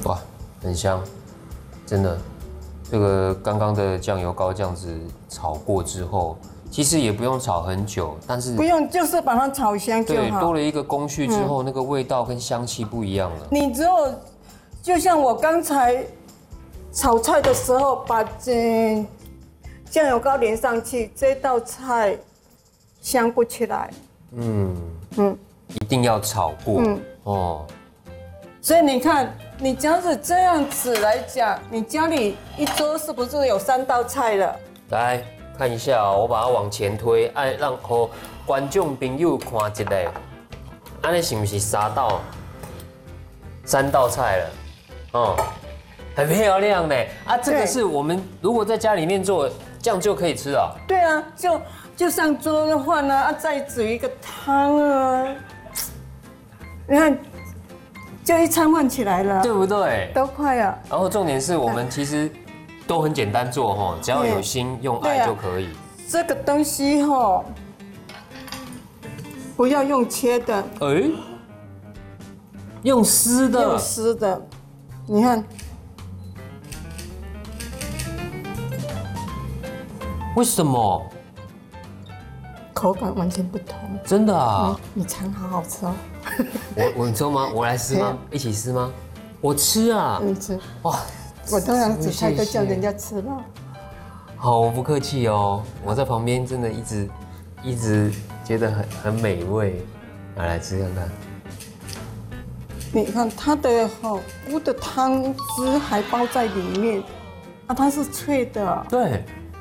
哇，很香，真的。这个刚刚的酱油膏这样子炒过之后，其实也不用炒很久，但是不用，就是把它炒香就对， 好。 多了一个工序之后，那个味道跟香气不一样了。 你只有就像我刚才炒菜的时候，把酱油膏淋上去，这道菜香不起来。 一定要炒过。哦。 所以你看，你只要是这样子来讲，你家里一桌是不是有3道菜了？ 来看一下哦，我把它往前推，让观众朋友看一下，安尼是不是3道菜了？哦，很漂亮呢。啊，这个是我们如果在家里面做，这样就可以吃了。 对啊，就上桌的话呢，再煮一个汤啊，你看。就一餐饭起来了， 对不对？ 都快了。 然后重点是我们其实都很简单做哈，只要有心用爱就可以。 这个东西哈，不要用切的， 用丝的。 用丝的，你看， 为什么？ 口感完全不同。 真的啊？ 你尝好好吃哦。 我吃吗？我来吃吗？一起吃吗？我吃啊！ 你吃哇！ 我通常煮菜都叫人家吃了。 好，我不客气哦。我在旁边真的一直觉得很美味。来吃看看。 你看它的菇的汤汁还包在里面，啊，它是脆的。 对。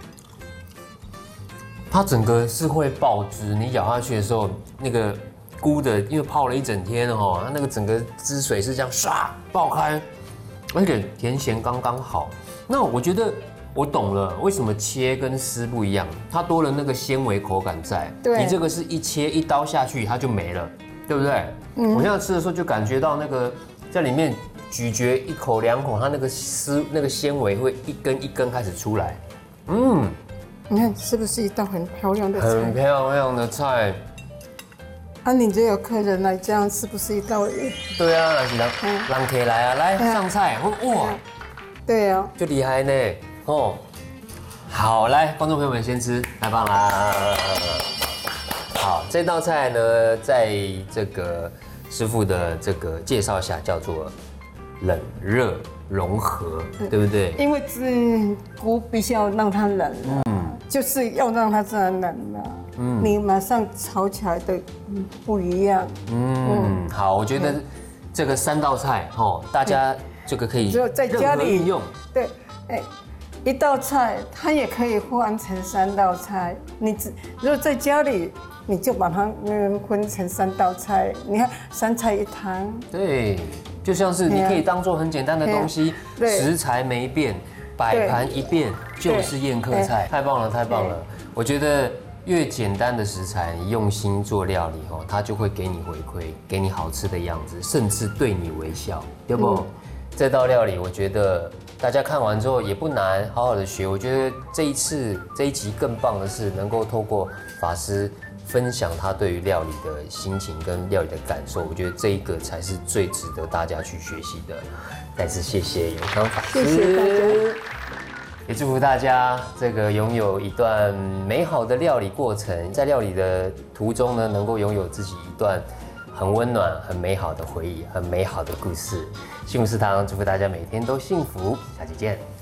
它整个是会爆汁，你咬下去的时候，那个菇的因为泡了一整天哦，它那个整个汁水是这样唰爆开，而且甜咸刚刚好。那我觉得我懂了，为什么切跟丝不一样，它多了那个纤维口感在。 对， 你这个是一切一刀下去它就没了，对不对？我现在吃的时候就感觉到那个在里面咀嚼1口2口，它那个丝那个纤维会一根一根开始出来。 你看是不是一道很漂亮的菜？ 很漂亮的菜。 啊，你这有客人来，这样是不是一道？ 对啊，是人客来啊，来上菜，哇， 对啊， 就厉害呢。哦，好，来，观众朋友们先吃，太棒啦！好，这道菜呢，在这个师傅的这个介绍下，叫做冷热融合，对不对？ 因为菇必须要让它冷就是要让它自然冷了。你马上炒起来的不一样。 好，我觉得这个3道菜大家这个可以只有在家里运用。 对，一道菜它也可以换成3道菜。如果在家里，你就把它分成3道菜。你看3菜1汤。对。 就像是你可以当做很简单的东西，食材没变，摆盘一变就是宴客菜，太棒了，太棒了！我觉得越简单的食材，你用心做料理它就会给你回馈，给你好吃的样子，甚至对你微笑，对不？这道料理我觉得大家看完之后也不难，好好的学。我觉得这一集更棒的是能够透过法师分享他对于料理的心情跟料理的感受，我觉得这一个才是最值得大家去学习的。再次谢谢永康法师， 谢谢大家， 也祝福大家这个拥有一段美好的料理过程，在料理的途中呢，能够拥有自己一段很温暖、很美好的回忆，很美好的故事。幸福食堂祝福大家每天都幸福，下期见。